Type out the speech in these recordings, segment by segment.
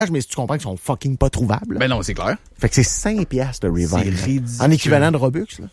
mais si tu comprends qu'ils sont fucking pas trouvables. Ben non, c'est clair. Fait que c'est 5$ de Revive. C'est ridicule. En équivalent de Robux, là.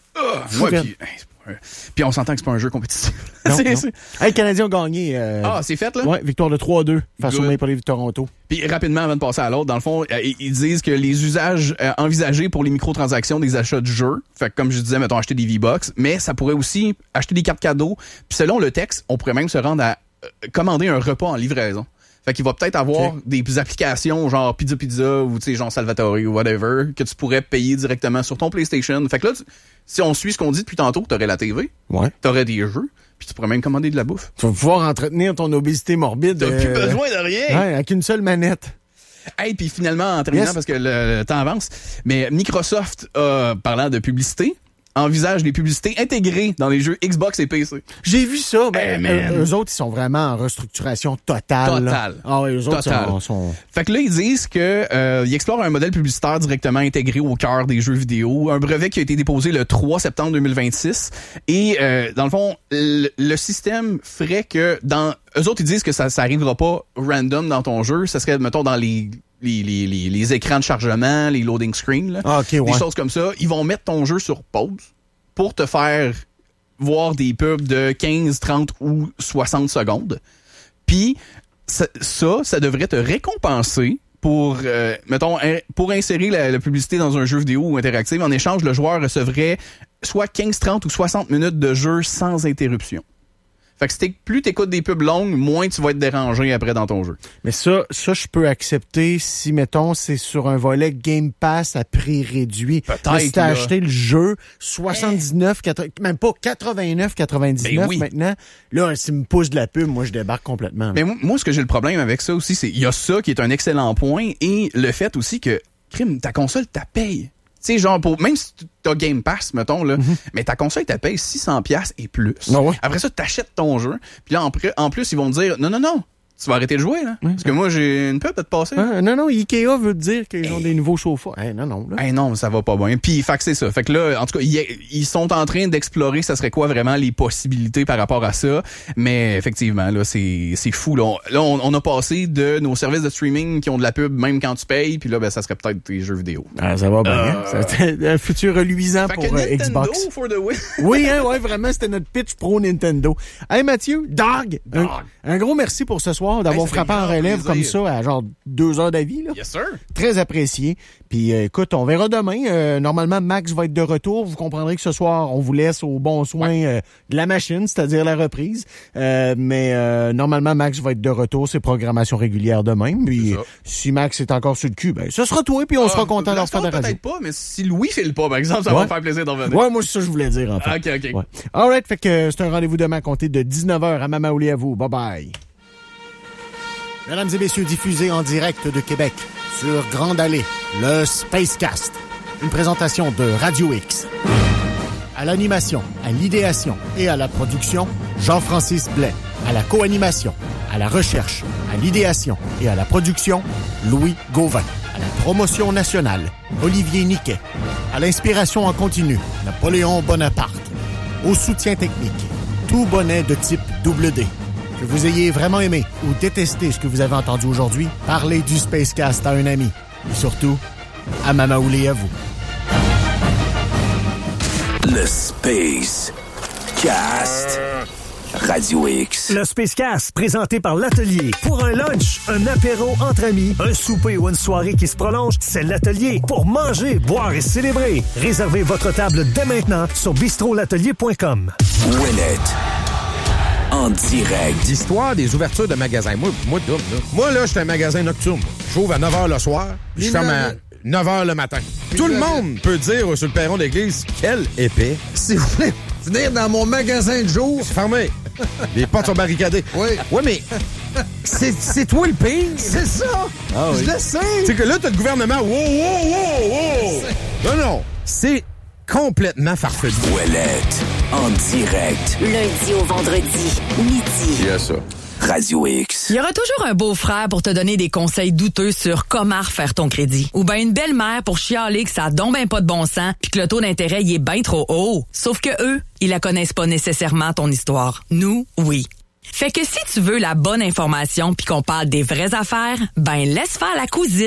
Puis on s'entend que c'est pas un jeu compétitif. Non. Hey, les Canadiens ont gagné. C'est fait, là? Ouais, victoire de 3-2 face aux Maple Leafs de Toronto. Puis rapidement, avant de passer à l'autre, dans le fond, ils disent que les usages envisagés pour les microtransactions des achats de jeux, fait que comme je disais, mettons, acheter des V-Bucks, mais ça pourrait aussi acheter des cartes cadeaux. Puis selon le texte, on pourrait même se rendre à commander un repas en livraison. Fait qu'il va peut-être avoir des applications genre Pizza ou tu sais genre Salvatore ou whatever que tu pourrais payer directement sur ton PlayStation. Fait que là, si on suit ce qu'on dit depuis tantôt, t'aurais la TV, t'aurais des jeux, puis tu pourrais même commander de la bouffe. Tu vas pouvoir entretenir ton obésité morbide. T'as plus besoin de rien. Ouais, avec une seule manette. Hey, puis finalement, en terminant, parce que le temps avance, mais Microsoft, parlant de publicité, envisage les publicités intégrées dans les jeux Xbox et PC. J'ai vu ça. Eux autres, ils sont vraiment en restructuration totale. Totale. Ah oui, eux autres sont... Fait que là, ils disent que ils explorent un modèle publicitaire directement intégré au cœur des jeux vidéo. Un brevet qui a été déposé le 3 septembre 2026. Et dans le fond, le système ferait que eux autres, ils disent que ça arrivera pas random dans ton jeu. Ça serait, mettons, dans les écrans de chargement, les loading screens, là, des choses comme ça. Ils vont mettre ton jeu sur pause pour te faire voir des pubs de 15, 30 ou 60 secondes. Puis ça devrait te récompenser pour, mettons, pour insérer la publicité dans un jeu vidéo ou interactif. En échange, le joueur recevrait soit 15, 30 ou 60 minutes de jeu sans interruption. Fait que plus t'écoutes des pubs longues, moins tu vas être dérangé après dans ton jeu. Mais ça, je peux accepter si, mettons, c'est sur un volet Game Pass à prix réduit. Peut-être. Mais si t'as acheté le jeu 79, même pas 89,99 maintenant, là, s'il me pousse de la pub, moi, je débarque complètement. Mais moi, ce que j'ai le problème avec ça aussi, c'est il y a ça qui est un excellent point et le fait aussi que, crime, ta console, t'as paye. Tu sais, genre, même si t'as Game Pass, mettons, là, mais ta console, t'as payé 600$ et plus. Après ça, t'achètes ton jeu. Puis là, en plus, ils vont te dire, non, tu vas arrêter de jouer, là. Parce que moi, j'ai une pub à te passer. Non, Ikea veut te dire qu'ils ont des nouveaux chauffeurs. Non, ça va pas bien. Puis, fait que c'est ça. Fait que là, en tout cas, ils sont en train d'explorer ça serait quoi vraiment les possibilités par rapport à ça. Mais effectivement, là, c'est fou. Là, on a passé de nos services de streaming qui ont de la pub même quand tu payes. Puis là, ben, ça serait peut-être des jeux vidéo. Ça va bien. C'était un futur reluisant pour Xbox. For the win. Oui, vraiment, c'était notre pitch pro Nintendo. Hey, Mathieu, Dog. Un gros merci pour ce soir d'avoir frappé en relève comme ça à genre 2 heures d'avis. Là. Yes, sir. Très apprécié. Puis écoute, on verra demain. Normalement, Max va être de retour. Vous comprendrez que ce soir, on vous laisse au bon soin de la machine, c'est-à-dire la reprise. Mais normalement, Max va être de retour. C'est programmation régulière demain. Puis si Max est encore sur le cul, ben ce sera toi. Puis on sera content d'en faire de la radio. Peut-être pas, mais si Louis file pas, par exemple, ça va me faire plaisir d'en venir. Ouais, moi c'est ça que je voulais dire en fait. OK. Ouais. All right, fait que c'est un rendez-vous demain à compter de 19h à Mamaouli à vous. Bye bye. Mesdames et messieurs, diffusé en direct de Québec sur Grande Allée, le Spacecast. Une présentation de Radio X. À l'animation, à l'idéation et à la production, Jean-Francis Blais. À la co-animation, à la recherche, à l'idéation et à la production, Louis Gauvin. À la promotion nationale, Olivier Niquet. À l'inspiration en continu, Napoléon Bonaparte. Au soutien technique, tout bonnet de type WD. Que vous ayez vraiment aimé ou détesté ce que vous avez entendu aujourd'hui, parlez du Spacecast à un ami. Et surtout, à Mamaouli à vous. Le Space Cast. Radio X. Le Spacecast, présenté par l'Atelier. Pour un lunch, un apéro entre amis, un souper ou une soirée qui se prolonge, c'est l'Atelier. Pour manger, boire et célébrer. Réservez votre table dès maintenant sur bistrolatelier.com. Ouellet. En direct. L'histoire des ouvertures de magasins. Moi, là, je suis un magasin nocturne. J'ouvre à 9h le soir, puis je ferme à 9h le matin. Tout le monde peut dire sur le perron de l'église, quel épais. Si vous voulez venir dans mon magasin de jour. C'est fermé. Les portes sont barricadées. Oui. Oui, mais c'est toi le pire. C'est ça. Ah, oui. Je le sais. C'est que là, t'as le gouvernement. Wow. Non. C'est complètement farfelu. Ouellette. En direct. Lundi au vendredi, midi. Yes, ça. Radio X. Il y aura toujours un beau-frère pour te donner des conseils douteux sur comment refaire ton crédit. Ou bien une belle-mère pour chialer que ça a donc ben pas de bon sens puis que le taux d'intérêt il est bien trop haut. Sauf que eux, ils la connaissent pas nécessairement ton histoire. Nous, oui. Fait que si tu veux la bonne information puis qu'on parle des vraies affaires, ben laisse faire la cousine.